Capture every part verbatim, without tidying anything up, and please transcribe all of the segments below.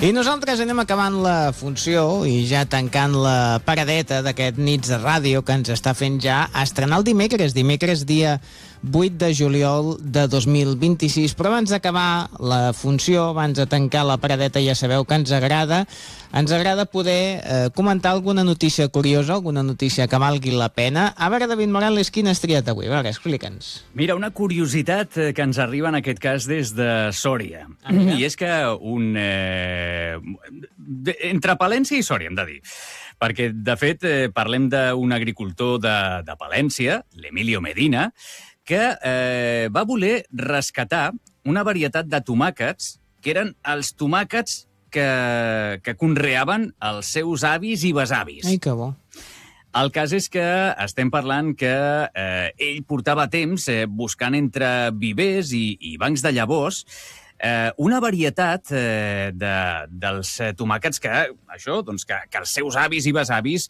I nosaltres anem acabant la funció i ja tancant la paradeta d'aquest Nits de Ràdio que ens està fent ja estrenar el dimecres, dimecres dia vuit de juliol de dos mil vint-i-sis. Però abans d'acabar la funció, abans de tancar la paradeta, ja sabeu que ens agrada ens agrada poder eh, comentar alguna notícia curiosa, alguna notícia que valgui la pena. A veure, David Morales, quina has triat avui? A veure, explica'ns. Mira, una curiositat que ens arriba en aquest cas des de Sòria. Ah, I és que un... Eh, entre Palència i Sòria, hem de dir. Perquè, de fet, eh, parlem d'un agricultor de, de Palència, l'Emilio Medina, que eh, va voler rescatar una varietat de tomàquets que eren els tomàquets que, que conreaven els seus avis i besavis. Ai, que bo. El cas és que estem parlant que eh, ell portava temps eh, buscant entre vivers i, i bancs de llavors eh, una varietat eh, de, dels tomàquets que, això, doncs, que, que els seus avis i besavis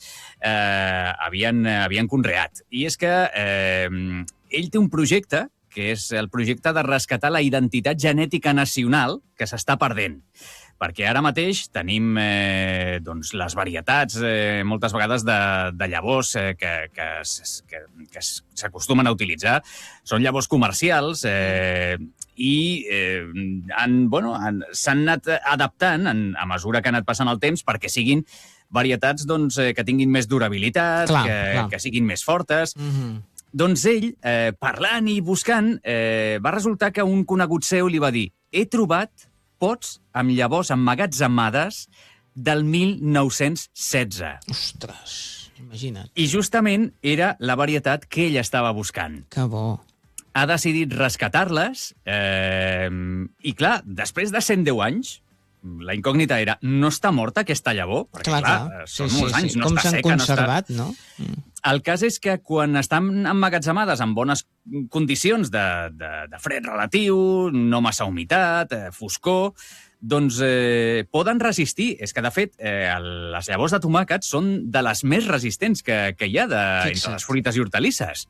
eh, havien, havien conreat. I és que eh, ell té un projecte, que és el projecte de rescatar la identitat genètica nacional que s'està perdent. Perquè ara mateix tenim eh, doncs, les varietats, eh, moltes vegades, de, de llavors eh, que, que, que, que s'acostumen a utilitzar. Són llavors comercials eh, i eh, han, bueno, han, s'han anat adaptant en, a mesura que ha anat passant el temps perquè siguin varietats doncs, eh, que tinguin més durabilitat, clar, que, clar. que siguin més fortes. Mm-hmm. Doncs ell, eh, parlant i buscant, eh, va resultar que un conegut seu li va dir: he trobat pots amb llavors emmagatzemades del mil nou-cents setze. Ostres, imagina't. I justament era la varietat que ell estava buscant. Que bo. Ha decidit rescatar-les eh, i, clar, després de cent deu anys, la incògnita era, no està morta aquesta llavor? Perquè, clar, clar són sí, molts sí, anys, sí. no Com està s'han seca, conservat, no està... no? Mm. El cas és que quan estan emmagatzemades en bones condicions de, de, de fred relatiu, no massa humitat, eh, foscor, doncs eh, poden resistir. És que, de fet, eh, el, les llavors de tomàquet són de les més resistents que, que hi ha de, entre les fruites i hortalisses.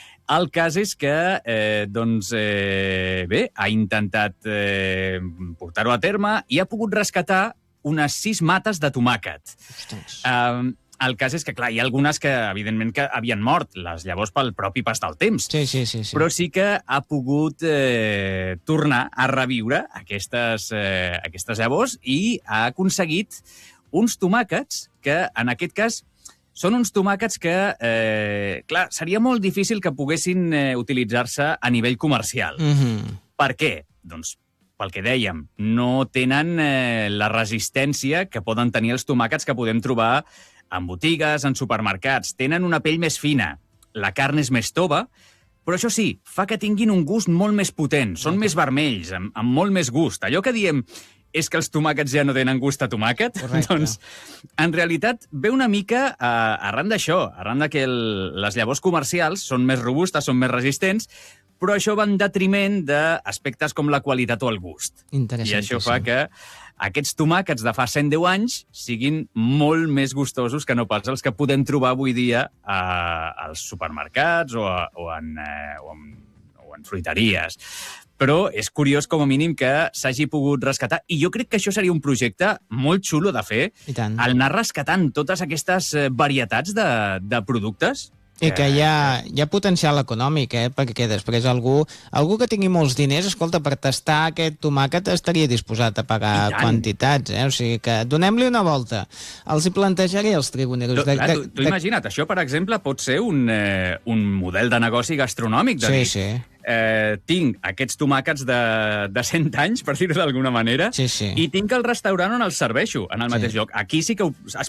El cas és que, eh, doncs, eh, bé, ha intentat eh, portar-ho a terme i ha pogut rescatar unes sis mates de tomàquet. Ostres. Eh, el cas és que, clar, hi ha algunes que, evidentment, que havien mort, les llavors pel propi pas del temps. Sí, sí, sí, sí. Però sí que ha pogut eh, tornar a reviure aquestes, eh, aquestes llavors i ha aconseguit uns tomàquets que, en aquest cas, són uns tomàquets que, eh, clar, seria molt difícil que poguessin eh, utilitzar-se a nivell comercial. Mm-hmm. Per què? Doncs pel que dèiem, no tenen eh, la resistència que poden tenir els tomàquets que podem trobar en botigues, en supermercats. Tenen una pell més fina, la carn és més tova, però això sí, fa que tinguin un gust molt més potent, són més vermells, amb, amb molt més gust. Allò que diem és que els tomàquets ja no tenen gust a tomàquet, correcte. Doncs en realitat ve una mica eh, arran d'això, arran de que el, les llavors comercials són més robustes, són més resistents, però això va en detriment d'aspectes com la qualitat o el gust. I això fa que aquests tomàquets de fa cent deu anys siguin molt més gustosos que no pas els que podem trobar avui dia a, als supermercats o, a, o, en, eh, o, en, o en fruiteries. Però és curiós, com a mínim, que s'hagi pogut rescatar. I jo crec que això seria un projecte molt xulo de fer, el anar rescatant totes aquestes varietats de, de productes. I que hi ha, hi ha potencial econòmic, eh? Perquè després algú, algú que tingui molts diners, escolta, per tastar aquest tomàquet estaria disposat a pagar quantitats, eh? O sigui que donem-li una volta. Els hi plantejaré els tribuneros. Tu, de, clar, tu, tu de... imagina't, això, per exemple, pot ser un, eh, un model de negoci gastronòmic. De sí, dir, sí. Eh, tinc aquests tomàquets de, de cent anys, per dir-ho d'alguna manera, sí, sí. i tinc el restaurant on els serveixo, en el mateix sí. lloc. Aquí sí que es